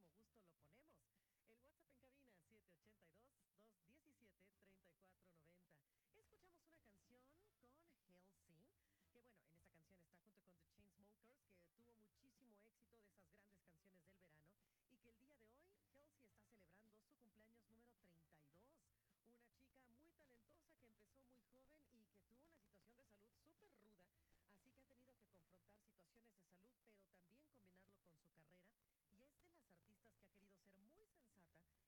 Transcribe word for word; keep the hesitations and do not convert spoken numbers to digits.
muchísimo gusto lo ponemos. El WhatsApp en cabina siete ocho dos, dos uno siete, tres cuatro nueve cero. Escuchamos una canción con Halsey, que bueno, en esta canción está junto con The Chainsmokers, que tuvo muchísimo éxito de esas grandes canciones del verano, y que el día de hoy Halsey está celebrando su cumpleaños número treinta y dos. Una chica muy talentosa que empezó muy joven y que tuvo una situación de salud súper ruda, así que ha tenido que confrontar situaciones de salud, pero también combinarlo con su carrera, y es de las artistas que ha querido ser muy sensata